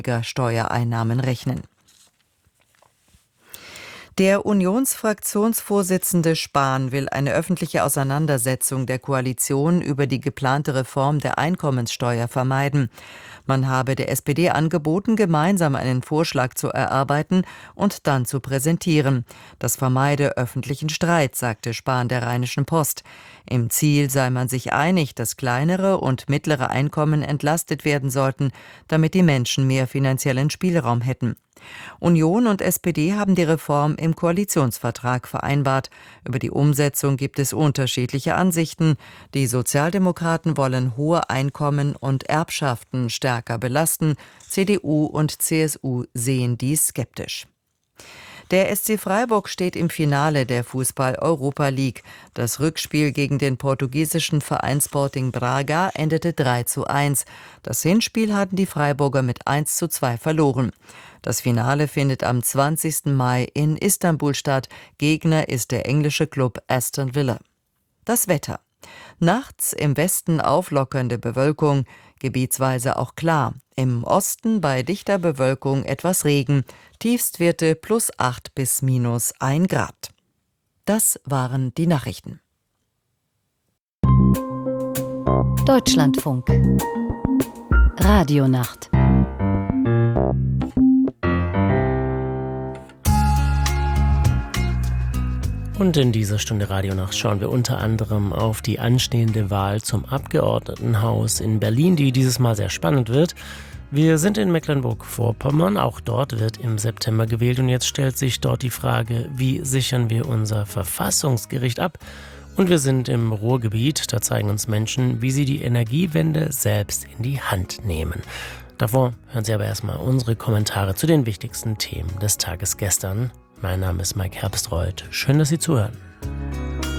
Steuereinnahmen rechnen. Der Unionsfraktionsvorsitzende Spahn will eine öffentliche Auseinandersetzung der Koalition über die geplante Reform der Einkommenssteuer vermeiden. Man habe der SPD angeboten, gemeinsam einen Vorschlag zu erarbeiten und dann zu präsentieren. Das vermeide öffentlichen Streit, sagte Spahn der Rheinischen Post. Im Ziel sei man sich einig, dass kleinere und mittlere Einkommen entlastet werden sollten, damit die Menschen mehr finanziellen Spielraum hätten. Union und SPD haben die Reform im Koalitionsvertrag vereinbart. Über die Umsetzung gibt es unterschiedliche Ansichten. Die Sozialdemokraten wollen hohe Einkommen und Erbschaften stärker belasten. CDU und CSU sehen dies skeptisch. Der SC Freiburg steht im Finale der Fußball-Europa League. Das Rückspiel gegen den portugiesischen Verein Sporting Braga endete 3:1. Das Hinspiel hatten die Freiburger mit 1:2 verloren. Das Finale findet am 20. Mai in Istanbul statt. Gegner ist der englische Klub Aston Villa. Das Wetter. Nachts im Westen auflockernde Bewölkung, gebietsweise auch klar. Im Osten bei dichter Bewölkung etwas Regen. Tiefstwerte +8 bis -1 Grad. Das waren die Nachrichten. Deutschlandfunk. Radionacht. Und in dieser Stunde Radionacht schauen wir unter anderem auf die anstehende Wahl zum Abgeordnetenhaus in Berlin, die dieses Mal sehr spannend wird. Wir sind in Mecklenburg-Vorpommern, auch dort wird im September gewählt und jetzt stellt sich dort die Frage, wie sichern wir unser Verfassungsgericht ab? Und wir sind im Ruhrgebiet, da zeigen uns Menschen, wie sie die Energiewende selbst in die Hand nehmen. Davor hören Sie aber erstmal unsere Kommentare zu den wichtigsten Themen des Tages gestern. Mein Name ist Mike Herbstreuth. Schön, dass Sie zuhören.